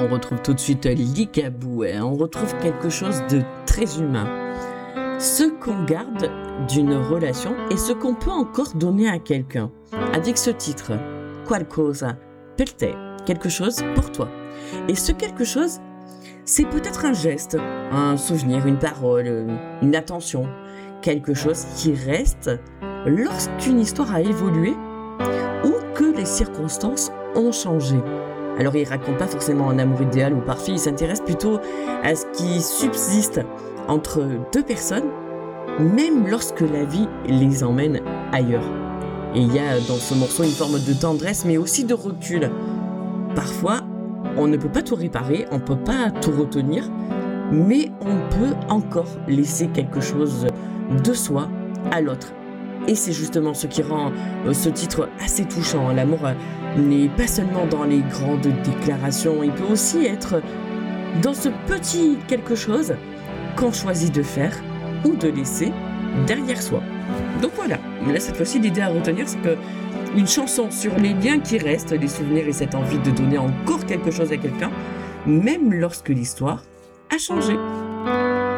retrouve tout de suite Ligabou, on retrouve quelque chose de très humain. Ce qu'on garde d'une relation et ce qu'on peut encore donner à quelqu'un. Avec ce titre, Qualcosa per te, quelque chose pour toi. Et ce quelque chose, c'est peut-être un geste, un souvenir, une parole, une attention, quelque chose qui reste lorsqu'une histoire a évolué ou que les circonstances ont changé. Alors il raconte pas forcément un amour idéal ou parfait, il s'intéresse plutôt à ce qui subsiste entre deux personnes, même lorsque la vie les emmène ailleurs. Et il y a dans ce morceau une forme de tendresse, mais aussi de recul. Parfois, on ne peut pas tout réparer, on ne peut pas tout retenir, mais on peut encore laisser quelque chose de soi à l'autre. Et c'est justement ce qui rend ce titre assez touchant. L'amour n'est pas seulement dans les grandes déclarations, il peut aussi être dans ce petit quelque chose qu'on choisit de faire ou de laisser derrière soi. Donc voilà, là cette fois-ci l'idée à retenir, c'est que une chanson sur les liens qui restent, les souvenirs et cette envie de donner encore quelque chose à quelqu'un, même lorsque l'histoire a changé.